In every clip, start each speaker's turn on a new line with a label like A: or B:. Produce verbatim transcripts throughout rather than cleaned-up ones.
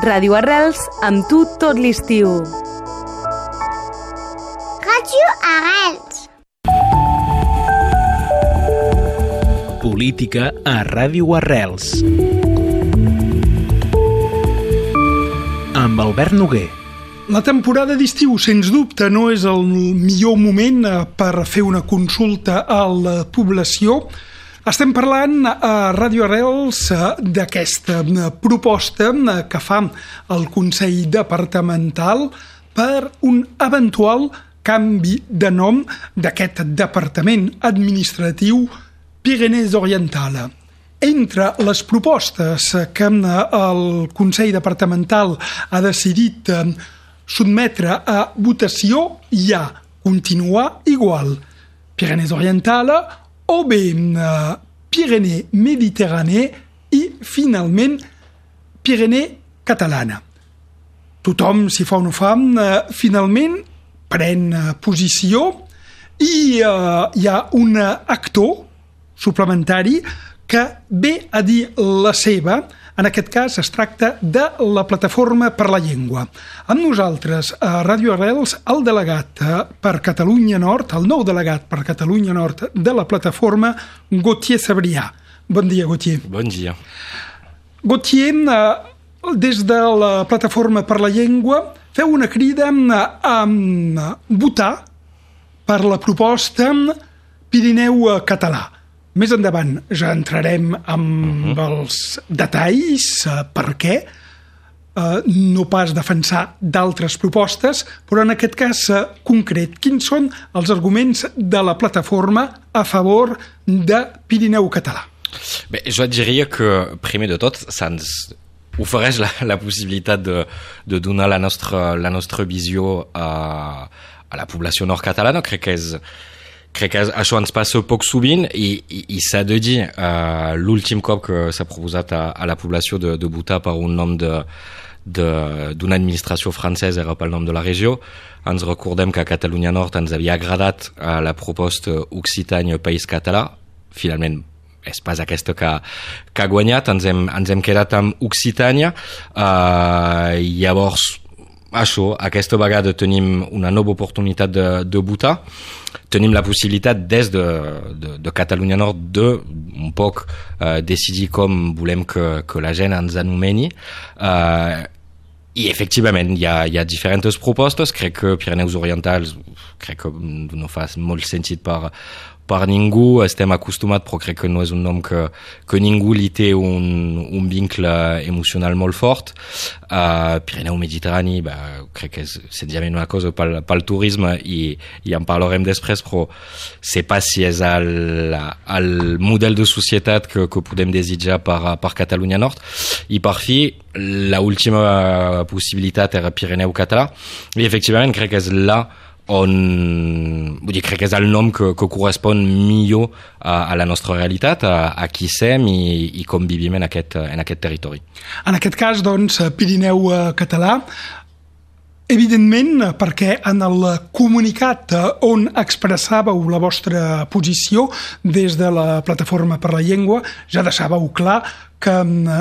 A: Ràdio Arrels, amb tu tot l'estiu.
B: Ràdio Arrels.
C: Política a Ràdio Arrels. Amb Albert Noguer.
D: La temporada d'estiu, sens dubte, no és el millor moment per fer una consulta a la població. Estem parlant a Ràdio Arrels d'aquesta proposta que fa el Consell Departamental per un eventual canvi de nom d'aquest departament administratiu Pyrénées Orientales. Entre les propostes que el Consell Departamental ha decidit sotmetre a votació hi ha continuar igual Pyrénées Orientales o bé uh, Pyrénées Mediterranée i, finalment, Pyrénées Catalana. Tothom, si fa o no fa, uh, finalment pren uh, posició i uh, hi ha un actor suplementari que ve a dir la seva. En aquest cas es tracta de la Plataforma per la Llengua. Amb nosaltres a Ràdio Arrels el delegat per Catalunya Nord, el nou delegat per Catalunya Nord de la Plataforma, Gauthier Sabrià. Bon dia, Gauthier.
E: Bon dia.
D: Gauthier, des de la Plataforma per la Llengua, feu una crida a votar per la proposta Pirineu Català. Més endavant ja entrarem amb uh-huh. els detalls, uh, per què, uh, no pas defensar d'altres propostes, però en aquest cas uh, concret, quins són els arguments de la plataforma a favor de Pirineu Català?
E: Bé, jo et diria que, primer de tot, se'ns ofereix la, la possibilitat de, de donar la nostra, la nostra visió a, a la població nord-catalana. Crec que és Crec que això ens passa poc sovint i, i, i s'ha de dir, uh, l'últim cop que s'ha proposat a, a la població de, de votar per un nom de, de, d'una administració francesa era pel nom de la regió. Ens recordem que a Catalunya Nord ens havia agradat uh, la proposta Occitània País Català. Finalment és pas aquesta que, que ha guanyat, ens hem, ens hem quedat amb Occitània. Uh, llavors, això, aquesta vegada tenim una nova oportunitat de, de votar. Tenim la possibilitat des de, de, de Catalunya Nord de un poc uh, decidir com volem que, que la gent ens anomeni. Uh, I efectivament hi ha, hi ha diferents propostes. Crec que Pyrénées Orientales crec que no fa molt sentit per, per ningú. Estem acostumats, però crec que no és un nom que, que ningú li té un, un vincle emocional molt fort. Uh, Pyrénées Mediterranée, bah, crec que és senzillament una cosa pel, pel turisme i, i en parlarem després, però sé pas si és el, el model de societat que, que podem desitjar per, per Catalunya Nord. I per fi, l'última possibilitat era Pirineu Català i efectivament crec que és là on, vull dir, crec que és el nom que, que correspon millor a, a la nostra realitat, a, a qui som i, i com vivim en aquest, en aquest territori.
D: En aquest cas, doncs, Pirineu Català, evidentment, perquè en el comunicat on expressàveu la vostra posició des de la Plataforma per la Llengua, ja deixàveu clar que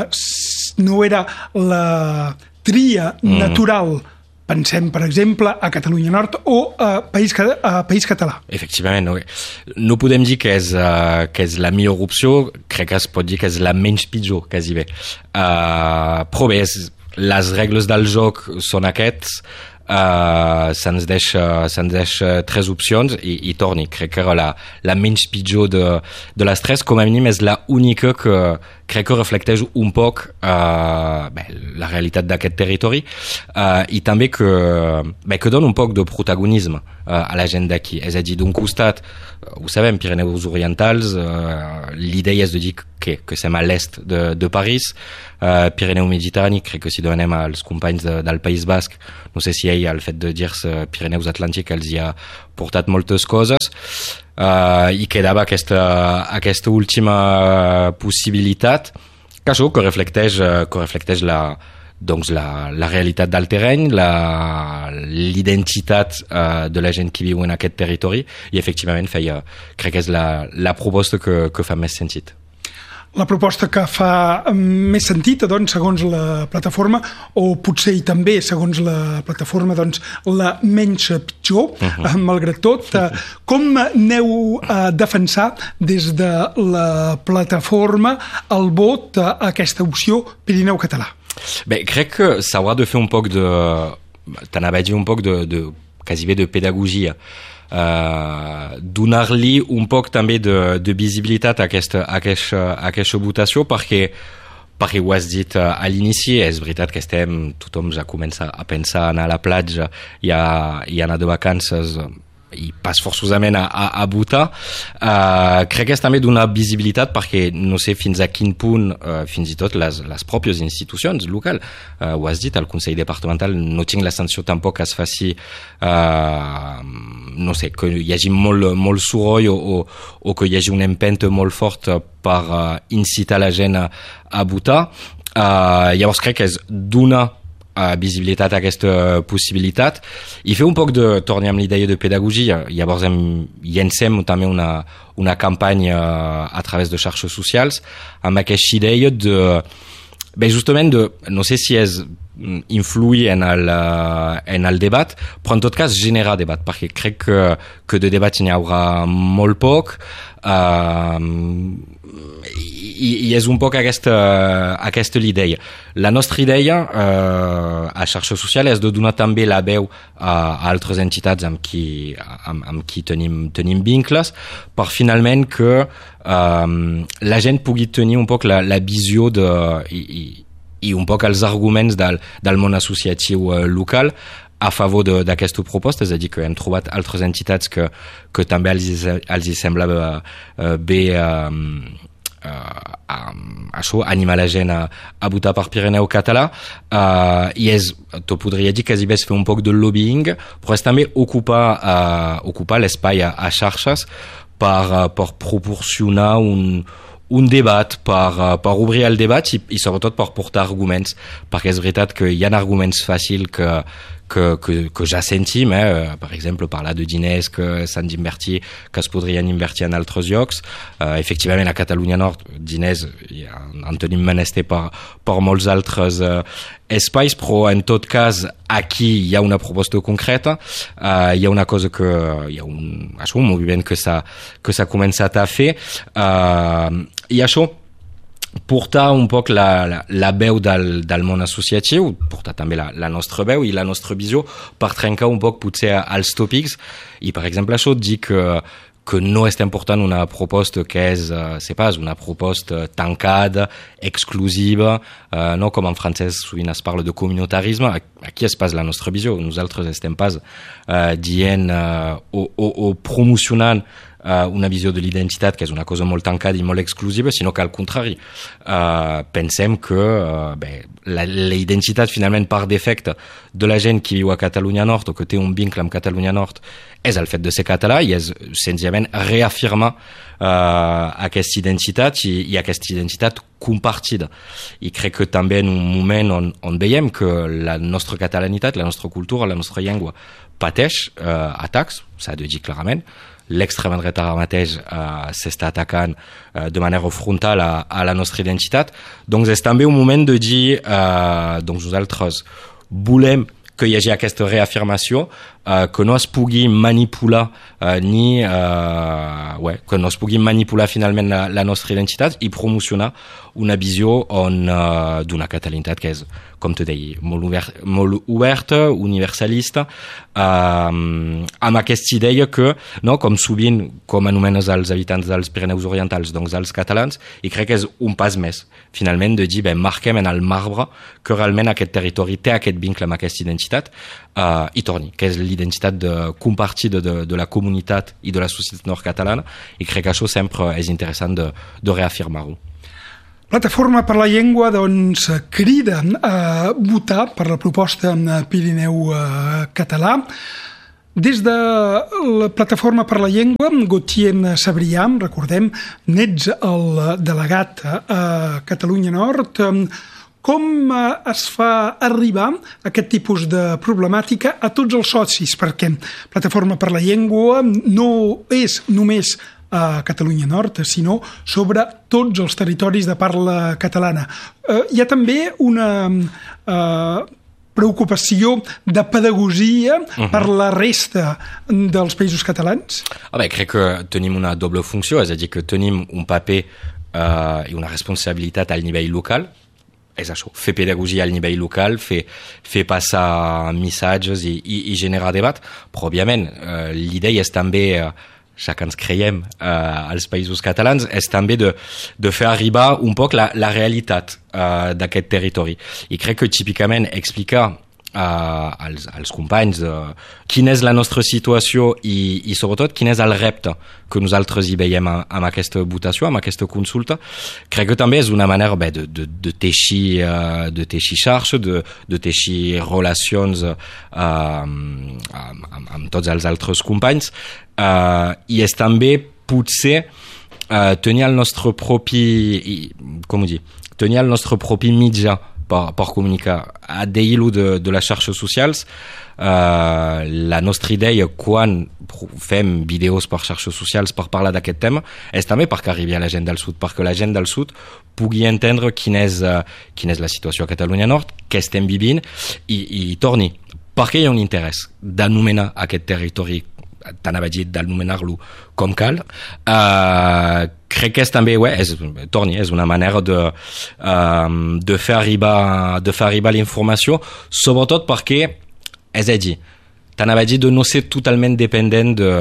D: no era la tria natural mm. Pensem, per exemple, a Catalunya Nord o a País, a País Català.
E: Efectivament, no, no podem dir que és, uh, que és la millor opció, crec que es pot dir que és la menys pitjor, quasi bé. Uh, però bé, les regles del joc són aquests, uh, se'ns deixa, se'ns deixa tres opcions i, i torni. Crec que era la, la menys pitjor de, de les tres, com a mínim és la única que crec que reflecteix un poc uh, bé, la realitat d'aquest territori uh, i també que, bé, que dona un poc de protagonisme uh, a la gent d'aquí. És a dir, d'un costat, uh, ho sabem, Pyrénées Orientales, uh, l'idea és de dir que, que som a l'est de, de París, uh, Pyrénées Mediterranée, crec que si demanem als companys de, del País Basc, no sé si ell, el fet de dir-se Pyrénées Atlàntic, els hi ha portat moltes coses, Uh, i quedava aquesta, aquesta última possibilitat que això que reflecteix, que reflecteix la, doncs la, la realitat del terreny, la, l'identitat uh, de la gent que viu en aquest territori i efectivament feia, crec que és la, la proposta que, que fa més sentit.
D: la proposta que fa més sentit, doncs, segons la plataforma, o potser i també, segons la plataforma, doncs, la menys pitjor, uh-huh. malgrat tot. Com aneu a defensar des de la plataforma el vot a aquesta opció Pirineu català?
E: Bé, crec que s'haurà de fer un poc de... t'anava a dir un poc de, de quasi bé de pedagogia. Uh, donar-li un poc també de, de visibilitat a aquesta, a, aquesta, a aquesta votació perquè, perquè ho has dit uh, a l'inici, és veritat que estem, tothom ja comença a pensar a anar a la platja i a, i a anar de vacances i pas forçosament a, a, a votar. Uh, crec que és també donar visibilitat perquè no sé fins a quin punt uh, fins i tot les, les pròpies institucions locals, uh, ho has dit, el Consell Departamental no tinc la sensació tampoc que es faci uh, no sé, que hi hagi molt, molt soroll o, o, o que hi hagi un empenta molt fort per uh, incitar la gent a, a votar. Uh, llavors crec que és donar a visibilitat a aquesta possibilitat i fer un poc de, tornem a l'idea de pedagogia, llavors hem, llancem també una, una campanya a través de xarxes socials amb aquesta idea de, bé, justament de, no sé si és influir en el, en el debat, però en tot cas generar debat, perquè crec que, que de debat n'hi haurà molt poc. Uh, i, i és un poc aquesta, aquesta l'idea. La nostra idea uh, a xarxa social és de donar també la veu a, a altres entitats amb qui, amb, amb qui tenim, tenim vincles per finalment que um, la gent pugui tenir un poc la, la visió de, i, i, i un poc els arguments del, del món associatiu uh, local a favor d'aquesta proposta, és a dir, que hem trobat altres entitats que, que també els, els hi sembla uh, bé uh, uh, um, això, animar la gent a, a votar per Pirineu català, uh, i és, t'ho podria dir, quasi bé fer un poc de lobbying, però és també ocupar, uh, ocupar l'espai a, a xarxes per, uh, per proporcionar un un debat, per, per obrir el debat i, i sobretot per portar arguments, perquè és veritat que hi ha arguments fàcils que, que, que, que ja sentim, eh? Per exemple, parlar de diners que s'han d'invertir, que es podrien invertir en altres llocs. Uh, efectivament, a Catalunya Nord, diners ja en tenim menester per, per molts altres uh, espais, però en tot cas, aquí hi ha una proposta concreta, uh, hi ha una cosa que, hi ha un, això, un moviment que s'ha, que s'ha començat a fer, uh, i això, portar un poc la, la, la veu del, del món associatiu, portar també la, la nostra veu i la nostra visió per trencar un poc potser els tòpics i, per exemple, això dir que, que no estem portant una proposta que és, uh, sé pas, una proposta tancada, exclusiva, uh, no com en francès sovint es parla de communitarisme, aquí es pas la nostra visió, nosaltres estem pas uh, dient uh, o, o, o promocionant Uh, una visió de l'identitat que és una cosa molt tancada i molt exclusiva, sinó que al contrari uh, pensem que uh, bé, la, la identitat finalment per defecte de la gent que viu a Catalunya Nord o que té un vincle amb Catalunya Nord és el fet de ser català i és senzillament reafirmar uh, aquesta identitat i, i aquesta identitat compartida. I crec que també en un moment on, on veiem que la nostra catalanitat, la nostra cultura, la nostra llengua pateix uh, atacs, s'ha de dir clarament. L'extrema dreta ara mateix uh, s'està atacant uh, de manera frontal a, a la nostra identitat. Doncs és també un moment de dir uh, doncs nosaltres volem que hi hagi aquesta reafirmació, uh, que no es pugui manipular uh, ni uh, ouais, que no es pugui manipular finalment la, la nostra identitat i promocionar una visió on, uh, d'una catalanitat que és, com te deia, molt, obert, molt oberta, universalista, uh, amb aquesta idea que, no, com sovint, com anomenes els habitants dels Pirineus Orientals, doncs els catalans, i crec que és un pas més, finalment, de dir, bé, marquem en el marbre que realment aquest territori té aquest vincle amb aquesta identitat uh, i torni, que és l'identitat de, compartida de, de la comunitat i de la societat nord-catalana, i crec que això sempre és interessant de, de reafirmar-ho.
D: Plataforma per la Llengua doncs, crida a votar per la proposta Pirineu català. Des de la Plataforma per la Llengua, Gautier Sabrià, recordem, n'ets el delegat a Catalunya Nord. Com es fa arribar aquest tipus de problemàtica a tots els socis? Perquè Plataforma per la Llengua no és només a Catalunya Nord, sinó sobre tots els territoris de parla catalana. Eh, hi ha també una eh, preocupació de pedagogia uh-huh. per la resta dels països catalans?
E: Ah bé, crec que tenim una doble funció, és a dir, que tenim un paper uh, i una responsabilitat al nivell local, és això, fer pedagogia al nivell local, fer, fer passar missatges i, i, i generar debat, però òbviament uh, l'idea és també, uh, ja que ens creiem uh, als països catalans, és també de, de fer arribar un poc la, la realitat uh, d'aquest territori. I crec que típicament explicar Uh, als, als companys de quina és la nostra situació i, i sobretot quin és el repte que nosaltres hi veiem amb aquesta votació, amb aquesta consulta. Crec que també és una manera bé, de, de, de teixir uh, de teixir xarxa, de, de teixir relacions uh, amb, amb, amb tots els altres companys uh, i és també potser uh, tenir el nostre propi com ho dir, tenir el nostre propi mitjà Per, per comunicar. A d'ahir de, de les xarxes socials, uh, la nostra idea quan fem vídeos per xarxes socials per parlar d'aquest tema és també perquè arribi a la gent del sud, perquè la gent del sud pugui entendre quina és, uh, quina és la situació a Catalunya Nord, què estem vivint i, i torni. Perquè hi ha un interès d'anomenar aquest territori, t'anava a dir d'anomenar-lo com cal. Uh, crec que és també, ouais, és, torni, és una manera de, uh, de fer arribar, de fer arribar l'informació, sobretot perquè, és a dir, t'anava a dir de no ser totalment dependent de,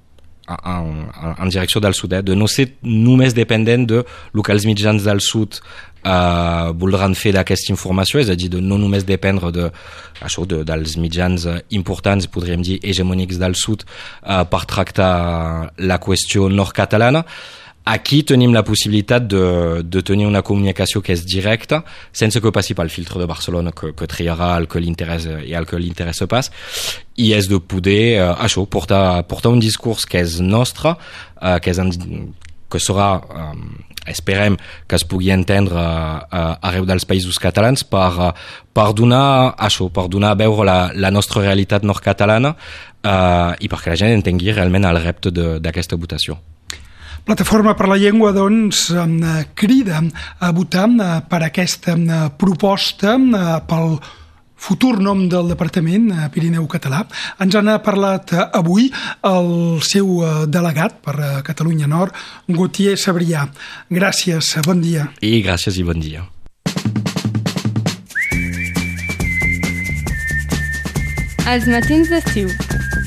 E: en, en, en direcció del sud, eh, de no ser només dependent de lo que els mitjans del sud Uh, voldran fer d'aquesta informació, és a dir, de no només dependre de, això, de, dels mitjans importants, podríem dir, hegemònics del sud uh, per tractar la qüestió nord-catalana. Aquí tenim la possibilitat de, de tenir una comunicació que és directa, sense que passi pel filtre de Barcelona, que, que triarà el que li interessa i el que li interessa pas, i és de poder, uh, això, portar, portar un discurs que és nostre, uh, que, és en, que serà... Um, esperem que es pugui entendre uh, arreu dels països catalans per, uh, per donar això, per donar a veure la, la nostra realitat nord-catalana uh, i perquè la gent entengui realment el repte d'aquesta votació.
D: Plataforma per la Llengua, doncs, crida a votar per aquesta proposta pel futur nom del Departament Pirineu Català. Ens han parlat avui el seu delegat per Catalunya Nord, Gautier Sabrià. Gràcies, bon dia.
E: I gràcies i bon dia.
A: Els matins d'estiu.